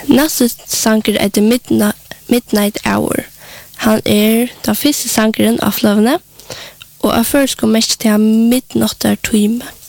Næste sanger er The Midnight Hour. Han den første sangeren av fløvene, og er først kom mest til midnattar time.